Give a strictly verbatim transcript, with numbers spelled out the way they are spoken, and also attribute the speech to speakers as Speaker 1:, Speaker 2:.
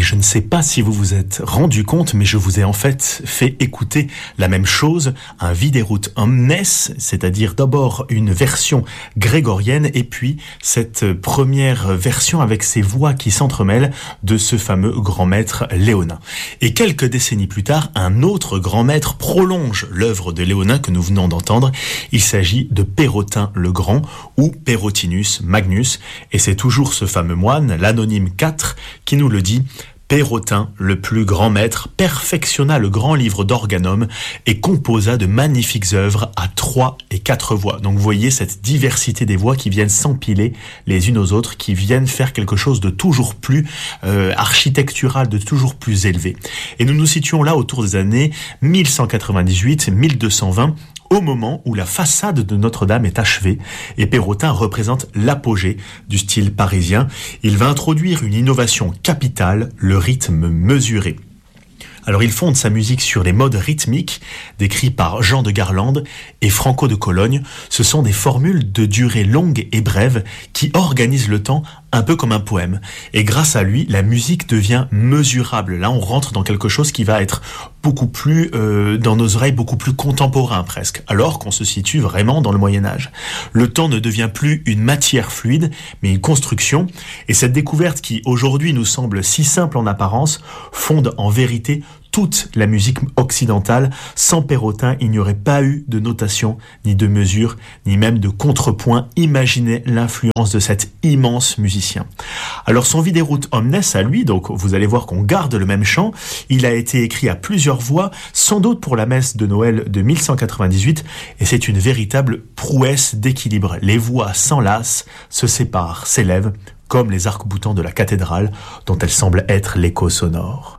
Speaker 1: je ne sais pas si vous vous êtes rendu compte, mais je vous ai en fait fait écouter la même chose, un Viderunt omnes, c'est-à-dire d'abord une version grégorienne et puis cette première version avec ces voix qui s'entremêlent de ce fameux grand maître léonin. Et quelques décennies plus tard, un autre grand maître prolonge l'œuvre de Léonin que nous venons d'entendre. Il s'agit de Pérotin le Grand ou Pérotinus Magnus, et c'est toujours ce fameux moine, l'anonyme quatre, qui nous le dit. Pérotin, le plus grand maître, perfectionna le grand livre d'Organum et composa de magnifiques œuvres à trois et quatre voix. Donc vous voyez cette diversité des voix qui viennent s'empiler les unes aux autres, qui viennent faire quelque chose de toujours plus euh, architectural, de toujours plus élevé. Et nous nous situons là autour des années mille cent quatre-vingt-dix-huit à mille deux cent vingt, au moment où la façade de Notre-Dame est achevée, et Pérotin représente l'apogée du style parisien. Il va introduire une innovation capitale, le rythme mesuré. Alors il fonde sa musique sur les modes rythmiques décrits par Jean de Garlande et Franco de Cologne. Ce sont des formules de durée longue et brève qui organisent le temps un peu comme un poème. Et grâce à lui, la musique devient mesurable. Là, on rentre dans quelque chose qui va être beaucoup plus, euh, dans nos oreilles, beaucoup plus contemporain presque, alors qu'on se situe vraiment dans le Moyen-Âge. Le temps ne devient plus une matière fluide, mais une construction. Et cette découverte qui, aujourd'hui, nous semble si simple en apparence, fonde en vérité toute la musique occidentale. Sans Pérotin, il n'y aurait pas eu de notation, ni de mesure, ni même de contrepoint. Imaginez l'influence de cet immense musicien. Alors son Viderunt omnes à lui, donc vous allez voir qu'on garde le même chant, il a été écrit à plusieurs voix, sans doute pour la messe de Noël de mille cent quatre-vingt-dix-huit, et c'est une véritable prouesse d'équilibre. Les voix s'enlacent, se séparent, s'élèvent, comme les arcs-boutants de la cathédrale, dont elle semble être l'écho sonore.